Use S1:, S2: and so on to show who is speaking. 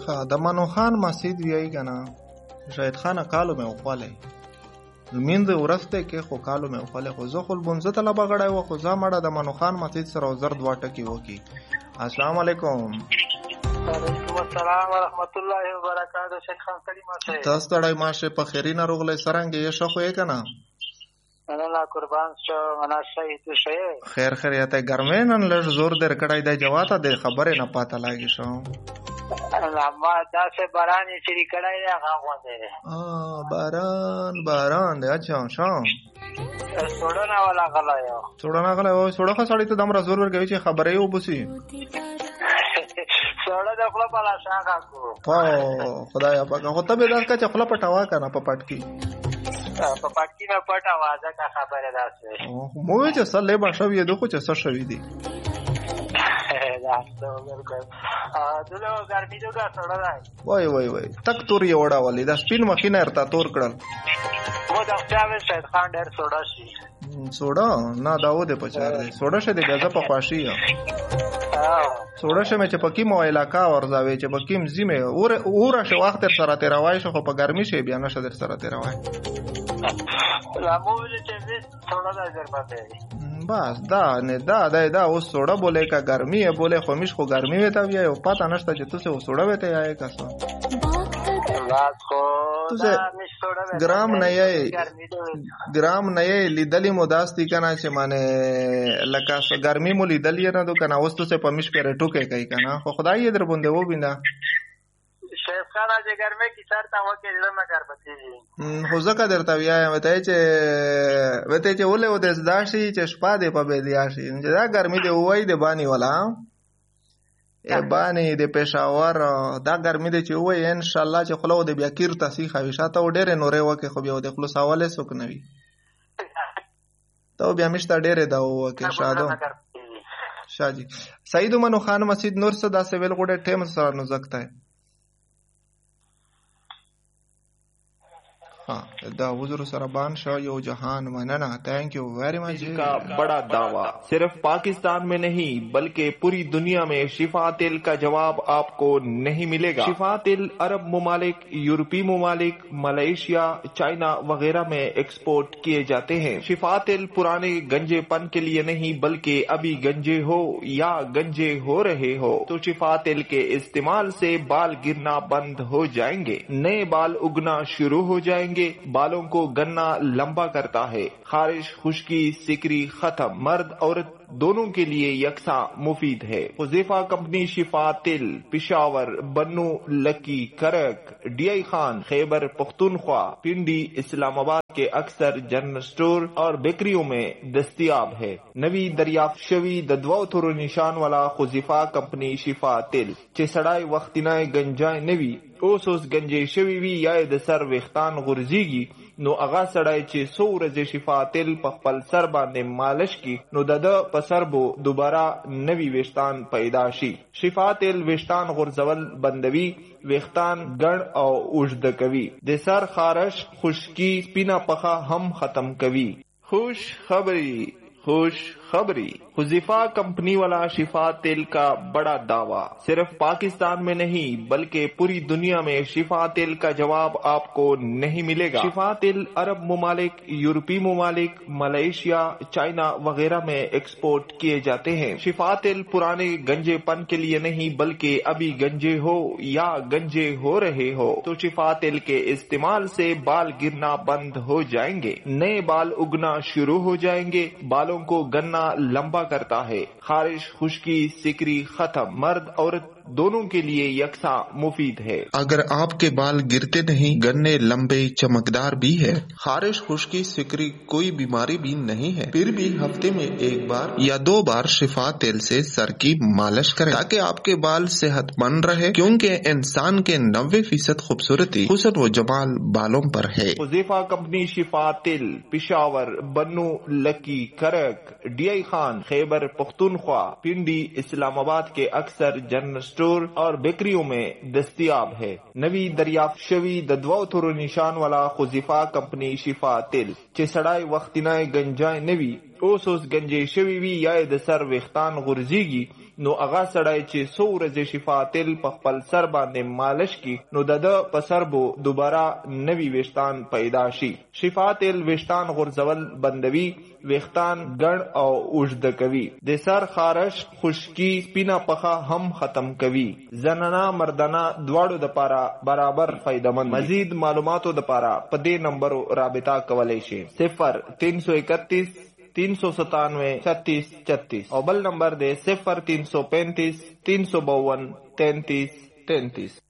S1: ها د منو خان مسجد ویای کنه شاید خان کالو مې وخواله زمين د ورسته کې خو کالو مې وخواله خو زه خپل بنځه طلبه غړای و خو زه مړه د منو خان مسجد سره زرد واټه کې وکی. السلام علیکم.
S2: وعلیکم السلام ورحمت الله وبرکاته. شیخ خان سلیم اوسه.
S1: تاسو تړای ماشه په خیرینه روغله سرنګ یې شخو یې کنه.
S2: الله قربان شو منا شهید شه.
S1: خیر خیریته ګرمه نن لږ زور در کړای د جواته د خبره نه پاته لاګی شو.
S2: ما داسې باران چې کړای هغه غوډه.
S1: باران دی اچھا شام.
S2: سوډنا ولا غلایا.
S1: سوډنا غلایا سوډه خسړی ته دمر زور ورګوي چې خبره یو بوسي.
S2: سوډه د خپل په لاشاګه کو.
S1: خدایا پاک خو ته به داسکه چې خپل پټوا کنه په پټکی.
S2: په پټکی نه پټا وازه کا خبره داسه.
S1: مو چې سره به شوی دغه چې څه شوی دی. وای تک تور یې وړا ولې دا سپین مخینه ارتا تور کړل.
S2: مو دا چاوي شاید خان ډېر سوډا شي.
S1: سوډا نه داو دې پچار دی سوډا شه دې غزه په خواشي یا. سوډا شه مې چې پکې مو علاقہ ورځاوي چې پکې مزيمه اور شه وخت تر سره تیروای شو خو په ګرمي شه بیا نشه در سره تیروای.
S2: لا مو چې سوډا دا در پته.
S1: بس دا اوس سوډا بوله کا ګرمي ہے بوله خمیش خو ګرمي وته وی او پتا نشته چې تاسو سوډا وته یای کاسو ګرام نه یې لیدلی مو داستی کنه چې معنی لکه ګرمي مو لیدلی نه دو کنه اوس تاسو په مش پر ټوکې کوي کنه خو خدای در باندې و بیندا
S2: شیخ خان چې ګرمه کی سر تا وکه لمه کار پتی
S1: خو زکه درته ویایم وته چې ولې و دې داشي چې شپه دې په بې دیا شي چې دا ګرمي دې وای دې بانی ولا بانی د پېښور دا ګرمي دې چې وای ان شاء الله چې خلو دې بیا کیر تاسو خوښاته و ډېر نورې وکه خو بیا د خلص حواله سوک نوي ته بیا مشته ډېر دا وکه شادو شاجي سعید منو خان مسجد نور صدا سویل غوډه ټیم سره نو زکتا ہے. دا حضور سربان شاہ یو جہان مننا تھینک یو ویری مچ.
S3: کا بڑا دعویٰ صرف پاکستان میں نہیں بلکہ پوری دنیا میں شفا تیل کا جواب آپ کو نہیں ملے گا. شفا تیل عرب ممالک یورپی ممالک ملائیشیا چائنا وغیرہ میں ایکسپورٹ کیے جاتے ہیں. شفا تیل پرانے گنجے پن کے لیے نہیں بلکہ ابھی گنجے ہو یا گنجے ہو رہے ہو تو شفا تیل کے استعمال سے بال گرنا بند ہو جائیں گے, نئے بال اگنا شروع ہو جائیں گے. بالوں کو گننا لمبا کرتا ہے, خارش خشکی سکری ختم, مرد عورت دونوں کے لیے یکساں مفید ہے. حذیفہ کمپنی شفا تیل پشاور بنو لکی کرک ڈی آئی خان خیبر پختونخوا پنڈی اسلام آباد کے اکثر جنرل سٹور اور بیکریوں میں دستیاب ہے. نوی دریافت شوی ددو تھرو نشان والا حذیفہ کمپنی شفا تیل چې سړای وختینای گنجای نوی اوس گنجې شوی وی یا د سر وختان غورځيږي نو هغه سړی چې څو ورځې شفا تیل په خپل سر باندې مالش کی نو د په سر بو دوباره نوی وشتان پیدا شي. شفا تیل وشتان غورځول بندوي, وختان ګڼ او اوږد کوي, د سر خارش خشکی سپینا پخا هم ختم کوي. خوش خبری حذیفہ کمپنی والا شفا تیل کا بڑا دعویٰ صرف پاکستان میں نہیں بلکہ پوری دنیا میں شفا تیل کا جواب آپ کو نہیں ملے گا. شفا تیل عرب ممالک یورپی ممالک ملائیشیا چائنا وغیرہ میں ایکسپورٹ کیے جاتے ہیں. شفا تیل پرانے گنجے پن کے لیے نہیں بلکہ ابھی گنجے ہو یا گنجے ہو رہے ہو تو شفا تیل کے استعمال سے بال گرنا بند ہو جائیں گے, نئے بال اگنا شروع ہو جائیں گے. بالوں کو گننا لمبا کرتا ہے, خارش خشکی سکری ختم, مرد عورت دونوں کے لیے یکساں مفید ہے.
S4: اگر آپ کے بال گرتے نہیں, گننے لمبے چمکدار بھی ہے, خارش خشکی سکری کوئی بیماری بھی نہیں ہے, پھر بھی ہفتے میں ایک بار یا 2 بار شفا تیل سے سر کی مالش کریں تاکہ آپ کے بال صحت مند رہے, کیونکہ انسان کے 90% خوبصورتی حسن و جمال بالوں پر ہے.
S3: حذیفہ کمپنی شفا تیل پشاور بنو لکی کرک ڈی آئی خان خیبر پختونخوا پنڈی اسلام آباد کے اکثر جنرل سٹور اور بیکریوں میں دستیاب ہے. نوی دریافت شوی ددو تھرو نشان والا حذیفہ کمپنی شفا تیل چې سړای وختینای گنجای نوی اوس گنجې شوي وي یا د سر ویښتان غورځيږي نو هغه سړی چې څو ورځې شفا تیل په خپل سر باندې مالش کی نو د په سر بو دوباره نوي ویښتان پیدا شي. شفا تیل ویښتان غورځول بندوي، ویښتان ګڼ او اوږده کوي، د سر خارش، خشکی، سپینه پخه هم ختم کوي. زنانه مردانه دواړو دپاره برابر فایدمند. مزید معلوماتو دپاره په دې نمبرو رابطه کولی شي 0331 397 36 36 او بل نمبر دے 0335 352 33 33.